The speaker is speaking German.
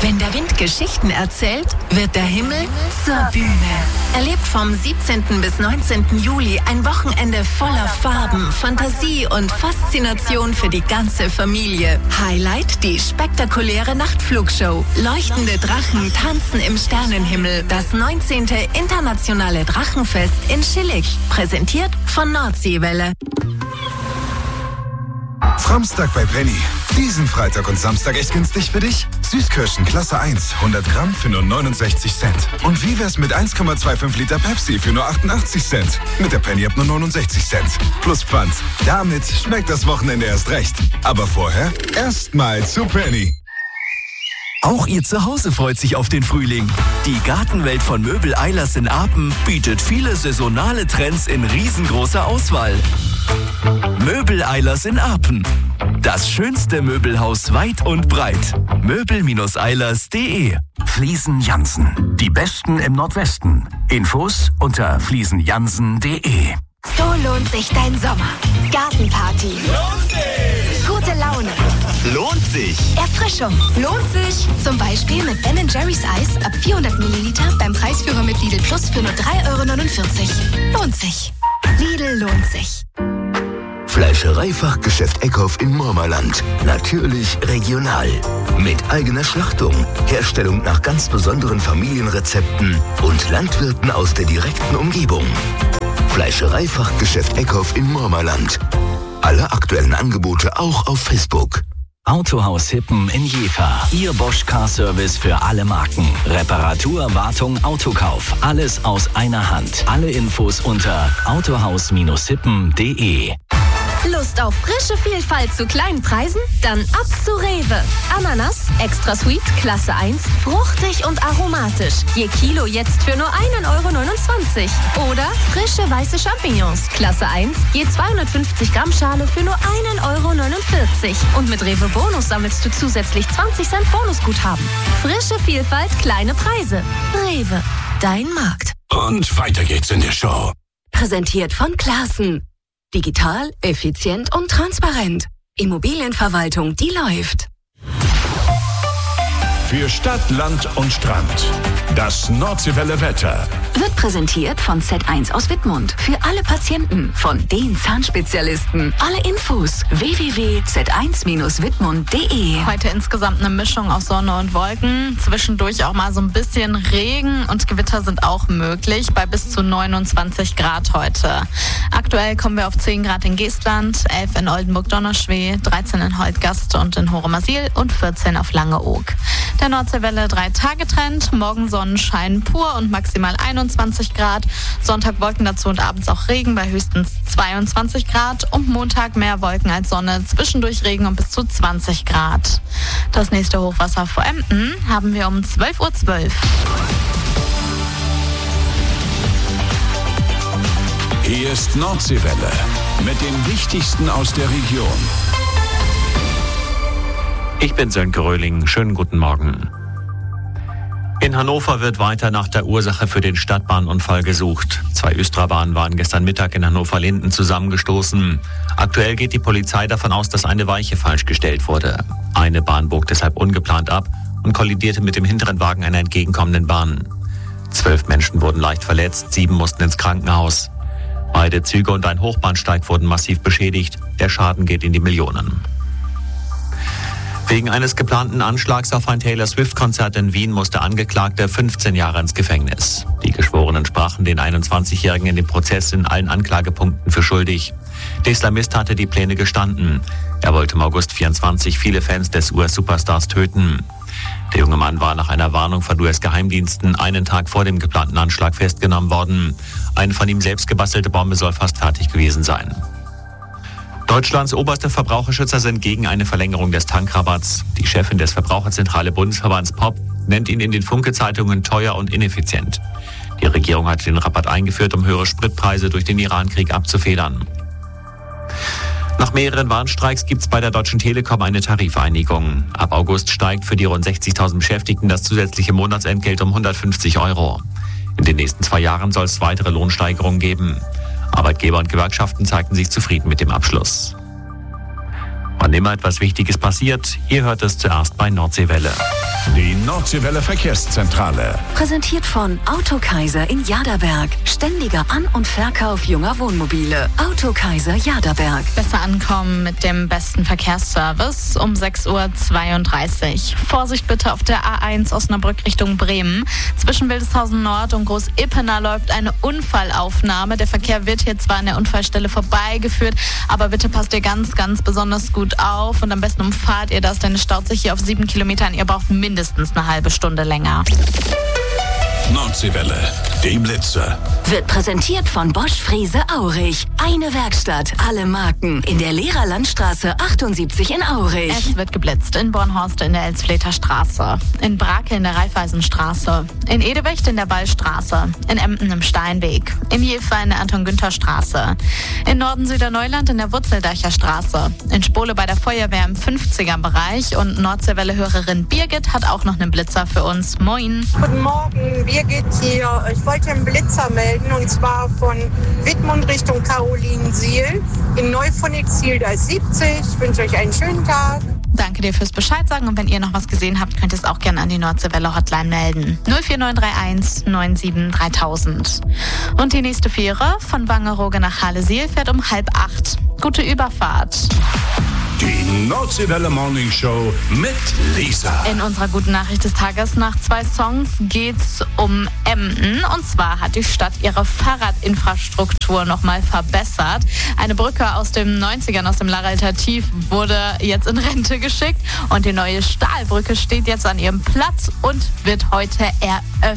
Wenn der Wind Geschichten erzählt, wird der Himmel zur Bühne. Erlebt vom 17. bis 19. Juli ein Wochenende voller Farben, Fantasie und Faszination für die ganze Familie. Highlight die spektakuläre Nachtflugshow. Leuchtende Drachen tanzen im Sternenhimmel. Das 19. Internationale Drachenfest in Schillig. Präsentiert von Nordseewelle. Framstag bei Penny. Diesen Freitag und Samstag echt günstig für dich? Süßkirschen Klasse 1, 100 Gramm für nur 69 Cent. Und wie wär's mit 1,25 Liter Pepsi für nur 88 Cent? Mit der Penny ab nur 69 Cent. Plus Pfand. Damit schmeckt das Wochenende erst recht. Aber vorher erstmal zu Penny. Auch Ihr Zuhause freut sich auf den Frühling. Die Gartenwelt von Möbel Eilers in Apen bietet viele saisonale Trends in riesengroßer Auswahl. Möbel Eilers in Apen. Das schönste Möbelhaus weit und breit. Möbel-Eilers.de. Fliesen Jansen. Die Besten im Nordwesten. Infos unter fliesenjansen.de. So lohnt sich dein Sommer. Gartenparty. Lohnt sich! Gute Laune. Lohnt sich! Erfrischung. Lohnt sich. Zum Beispiel mit Ben & Jerry's Eis ab 400 Milliliter beim Preisführer mit Lidl Plus für nur 3,49 €. Lohnt sich. Lidl lohnt sich. Fleischereifachgeschäft Eckhoff in Murmerland. Natürlich regional. Mit eigener Schlachtung, Herstellung nach ganz besonderen Familienrezepten und Landwirten aus der direkten Umgebung. Fleischereifachgeschäft Eckhoff in Murmerland. Alle aktuellen Angebote auch auf Facebook. Autohaus Hippen in Jever. Ihr Bosch Car Service für alle Marken. Reparatur, Wartung, Autokauf. Alles aus einer Hand. Alle Infos unter autohaus-hippen.de. Lust auf frische Vielfalt zu kleinen Preisen? Dann ab zu Rewe. Ananas, extra sweet, Klasse 1, fruchtig und aromatisch. Je Kilo jetzt für nur 1,29 €. Oder frische weiße Champignons, Klasse 1, je 250 Gramm Schale für nur 1,49 €. Und mit Rewe Bonus sammelst du zusätzlich 20 Cent Bonusguthaben. Frische Vielfalt, kleine Preise. Rewe, dein Markt. Und weiter geht's in der Show. Präsentiert von Classen. Digital, effizient und transparent. Immobilienverwaltung, die läuft. Für Stadt, Land und Strand. Das Nordseewelle Wetter. Wird präsentiert von Z1 aus Wittmund. Für alle Patienten, von den Zahnspezialisten. Alle Infos www.z1-wittmund.de. Heute insgesamt eine Mischung aus Sonne und Wolken. Zwischendurch auch mal so ein bisschen Regen und Gewitter sind auch möglich bei bis zu 29 Grad heute. Aktuell kommen wir auf 10 Grad in Geestland, 11 in Oldenburg-Donnerschweh, 13 in Holtgast und in Horumersiel und 14 auf Langeoog. Der Nordseewelle 3-Tage-Trend, morgen Sonnenschein pur und maximal 21 Grad. Sonntag Wolken dazu und abends auch Regen bei höchstens 22 Grad. Und Montag mehr Wolken als Sonne, zwischendurch Regen und bis zu 20 Grad. Das nächste Hochwasser vor Emden haben wir um 12:12 Uhr. Hier ist Nordseewelle mit dem Wichtigsten aus der Region. Ich bin Sönke Röhling. Schönen guten Morgen. In Hannover wird weiter nach der Ursache für den Stadtbahnunfall gesucht. 2 Östra-Bahnen waren gestern Mittag in Hannover-Linden zusammengestoßen. Aktuell geht die Polizei davon aus, dass eine Weiche falsch gestellt wurde. Eine Bahn bog deshalb ungeplant ab und kollidierte mit dem hinteren Wagen einer entgegenkommenden Bahn. 12 Menschen wurden leicht verletzt, 7 mussten ins Krankenhaus. Beide Züge und ein Hochbahnsteig wurden massiv beschädigt. Der Schaden geht in die Millionen. Wegen eines geplanten Anschlags auf ein Taylor Swift-Konzert in Wien muss der Angeklagte 15 Jahre ins Gefängnis. Die Geschworenen sprachen den 21-Jährigen in dem Prozess in allen Anklagepunkten für schuldig. Der Islamist hatte die Pläne gestanden. Er wollte im August 24 viele Fans des US-Superstars töten. Der junge Mann war nach einer Warnung von US-Geheimdiensten einen Tag vor dem geplanten Anschlag festgenommen worden. Eine von ihm selbst gebastelte Bombe soll fast fertig gewesen sein. Deutschlands oberste Verbraucherschützer sind gegen eine Verlängerung des Tankrabatts. Die Chefin des Verbraucherzentrale Bundesverbands POP nennt ihn in den Funke-Zeitungen teuer und ineffizient. Die Regierung hat den Rabatt eingeführt, um höhere Spritpreise durch den Irankrieg abzufedern. Nach mehreren Warnstreiks gibt es bei der Deutschen Telekom eine Tarifeinigung. Ab August steigt für die rund 60.000 Beschäftigten das zusätzliche Monatsentgelt um 150 €. In den nächsten 2 Jahren soll es weitere Lohnsteigerungen geben. Arbeitgeber und Gewerkschaften zeigten sich zufrieden mit dem Abschluss. Wann immer etwas Wichtiges passiert, ihr hört es zuerst bei Nordseewelle. Die Nordseewelle Verkehrszentrale. Präsentiert von Autokaiser in Jaderberg. Ständiger An- und Verkauf junger Wohnmobile. Autokaiser Jaderberg. Besser ankommen mit dem besten Verkehrsservice um 6:32 Uhr. Vorsicht bitte auf der A1 Osnabrück Richtung Bremen. Zwischen Wildeshausen Nord und Groß-Ippener läuft eine Unfallaufnahme. Der Verkehr wird hier zwar an der Unfallstelle vorbeigeführt, aber bitte passt ihr ganz, ganz besonders gut auf und am besten umfahrt ihr das, denn es staut sich hier auf 7 Kilometern. Ihr braucht mindestens eine halbe Stunde länger. Nordseewelle, die Blitzer. Wird präsentiert von Bosch Frese Aurich. Eine Werkstatt, alle Marken. In der Lehrerlandstraße 78 in Aurich. Es wird geblitzt in Bornhorst in der Elsfleter Straße, in Brake in der Raiffeisenstraße, in Edewecht in der Wallstraße, in Emden im Steinweg, in Jever in der Anton-Günther-Straße, in Norden-Süderneuland in der Wurzeldeicher Straße, in Spole bei der Feuerwehr im 50er-Bereich und Nordseewelle-Hörerin Birgit hat auch noch einen Blitzer für uns. Moin. Guten Morgen, Birgit hier. Ich wollte einen Blitzer melden und zwar von Wittmund Richtung Carolinensiel in Neuphonik-Ziel 70. Ich wünsche euch einen schönen Tag. Danke dir fürs Bescheid sagen und wenn ihr noch was gesehen habt, könnt ihr es auch gerne an die Nordseewelle Hotline melden. 04931 97 3000. Und die nächste Fähre von Wangerooge nach Halesiel fährt um 7:30. Gute Überfahrt. Die Nordseewelle Morning Show mit Lisa. In unserer guten Nachricht des Tages nach 2 Songs geht's um Emden. Und zwar hat die Stadt ihre Fahrradinfrastruktur nochmal verbessert. Eine Brücke aus den 90ern, aus dem Laralter Tief, wurde jetzt in Rente geschickt. Und die neue Stahlbrücke steht jetzt an ihrem Platz und wird heute eröffnet.